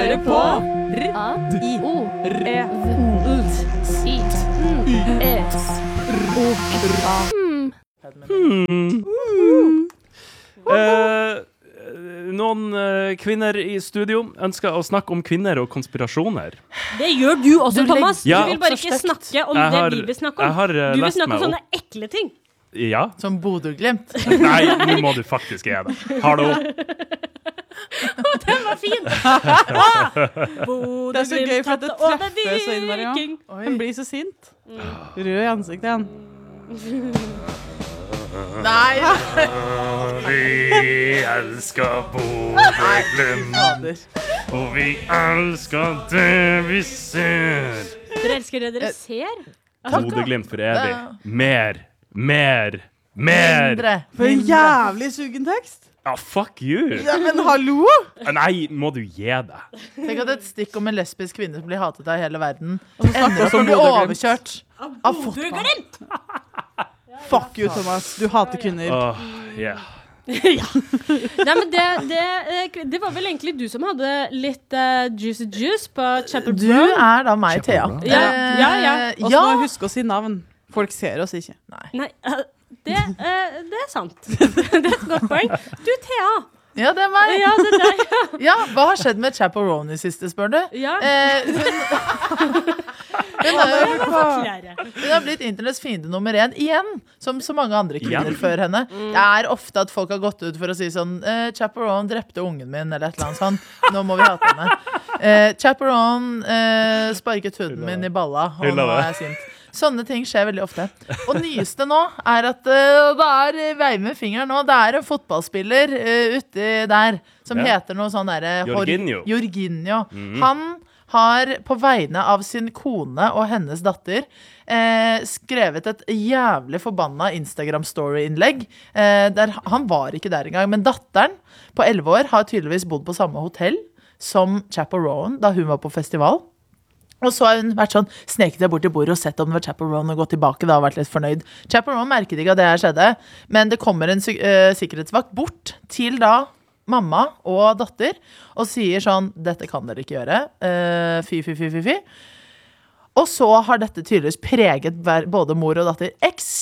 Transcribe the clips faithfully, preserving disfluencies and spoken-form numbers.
hører på Uh, noen uh, kvinner i studio ønsker å snakke om kvinner og konspirasjoner. Det gjør du også, du Thomas. ja, du vil bare ikke snakke om har, det vi vil snakke om. Har, uh, du vil snakke om sånne opp. ekle ting. Ja. Som Bodø-Glimt. Nei, nå må du faktisk gjøre det. Hallo. Den var fin. Ah, Det er så gøy for at det treffer så innmari, ja. Den blir så sint. Rød i ansiktet igjen. Nei. Vi elsker Bodø-Glimt, og vi elsker det vi ser. Dere elsker det dere ser? Bodø-Glimt for evig. Mer, mer, mer. Mindre. For en jævlig sugen tekst. Ja, fuck you. Ja, men hallo? Nei, må du gi deg. Tenk at et stikk om en lesbisk kvinne som blir hatet av hele verden ender opp som å bli Bodø-Glimt. overkjørt av fotball. Bodø-Glimt! Fuck you, Thomas. Du hater kvinner. Åh, yeah. Ja. Nei, men det, det, det var vel egentlig du som hadde litt uh, juicy juice på Chapel Du Brown. er da meg, Thea. Ja, ja, ja. Og så må vi huske å si navn. Folk ser oss ikke. Nei, uh, det, uh, det er sant. Det er et godt poeng. Du, Thea. Ja, det er meg. Ja, det er deg. Ja. Ja, hva har skjedd med Chaperone i siste, spør du? Ja. Eh, hun, hun, har, hun har blitt internetts fiende nummer én igjen, som så mange andre kvinner Igjen? før henne. Det er ofte at folk har gått ut for å si sånn eh, Chaperone drepte ungen min, eller et eller annet sånt. Nå må vi hate henne. Eh, Chaperone eh, sparket hunden min i balla, og nå er jeg sint. Sånne ting skjer veldig ofte. Og nyeste nå er at uh, det er veiv med fingeren nå. Det er en fotballspiller uh, ute der som Ja. heter noe sånn der Jorginho. Jorginho. Mhm. Han har på vegne av sin kone og hennes datter eh, skrevet et jævlig forbanna Instagram-story-innlegg. Eh, der han var ikke der engang, men datteren på elleve år har tydeligvis bodd på samme hotell som Chaperone da hun var på festival. Og så har hun vært sånn, sneket seg bort til bordet og sett om det var Chaperone og gått tilbake da og vært litt fornøyd. Chaperone merket ikke at det her skjedde, men det kommer en uh, sikkerhetsvakt bort til da mamma og datter og sier sånn, dette kan dere ikke gjøre, uh, fy, fy, fy, fy, fy. Og så har dette tydeligvis preget både mor og datter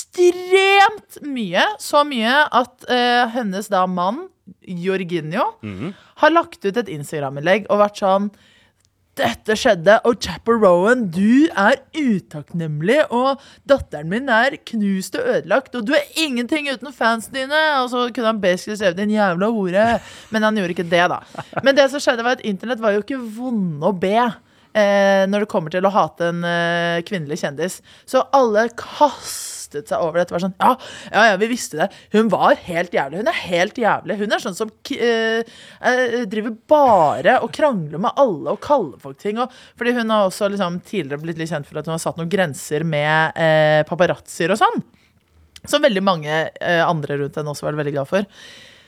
ekstremt mye, så mye at uh, hennes da mann, Jorginho, Mhm. har lagt ut et Instagram-innlegg og vært sånn, dette skjedde, og Chaperone, du er utakknemlig, og datteren min er knust og ødelagt, og du er ingenting uten fansene dine. Og så kunne han basically skrevet en jævla hore, men han gjorde ikke det da. Men det som skjedde var at internett var jo ikke vonde å be eh, når det kommer til å hate en eh, kvinnelig kjendis. Så alle kastet seg over det. Det var sånn, ja, ja, ja, vi visste det. Hun var helt jævlig. Hun er helt jævlig. Hun er sånn som uh, uh, driver bare og krangler med alle og kaller folk ting. Og, fordi hun har også liksom, tidligere blitt litt kjent for at hun har satt noen grenser med uh, paparazzier og sånn. Som veldig mange uh, andre rundt henne også var veldig glad for.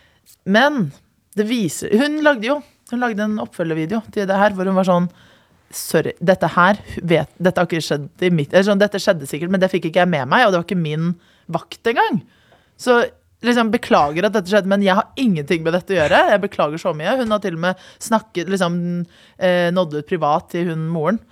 Men det viser, hun lagde jo, hun lagde en oppfølgervideo til det her, hvor hun var sånn, sorry, dette her vet, dette har ikke skjedd i mitt, sånn, dette skjedde sikkert, men det fikk ikke jeg med meg, og det var ikke min vakt engang. Så liksom, beklager at dette skjedde, men jeg har ingenting med dette å gjøre. Jeg beklager så mye. Hun har til og med snakket, liksom, eh, nådd ut privat til hun moren.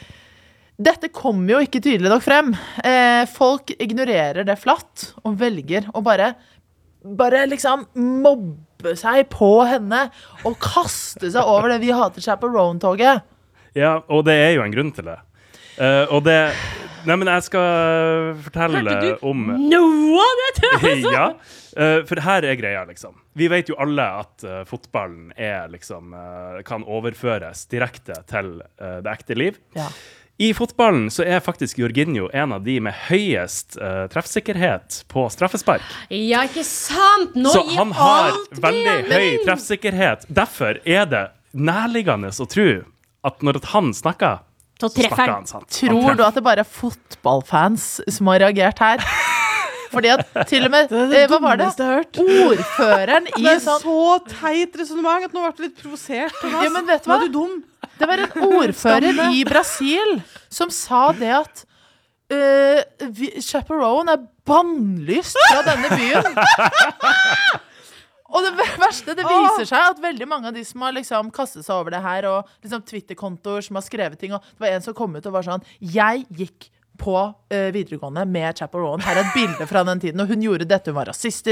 Dette kommer jo ikke tydelig nok frem. Eh, folk ignorerer det flatt, og velger å bare, bare liksom mobbe seg på henne, og kaste seg over det vi hater Chaperone-toget. Ja, og det er jo en grunn til det. Uh, og det... Nei, men jeg skal fortelle Hørte du om... noe av det? Ja, uh, for her er greia, liksom. Vi vet jo alle at uh, fotballen er, liksom, uh, kan overføres direkte til uh, det ekte liv. Ja. I fotballen så er faktisk Jorginho en av de med høyest uh, treffsikkerhet på straffespark. Ja, ikke sant? Nå Så gir han har alt veldig mening. høy treffsikkerhet. Derfor er det nærliggende å tro at når han snakker, så snakker treffer han sant. Tror du at det bare er fotballfans som har reagert her? Fordi at til og med, Det er det eh, hva var det? dummeste jeg har hørt. Ordføreren i Det er sånn, så teit resonemang at nå ble du litt provosert. Thomas. ja, men vet du Nå hva? er du dum. Det var en ordfører i Brasil som sa det at uh, vi, Chaperone er bannlyst fra denne byen. Og det verste, det viser seg at veldig mange av de som har liksom kastet seg over det her, og liksom Twitter-kontoer som har skrevet ting, og det var en som kom ut og var sånn, jeg gikk på uh, videregående med Chappell Rowan. Her er et bilde fra den tiden, og hun gjorde dette, hun var rasistisk.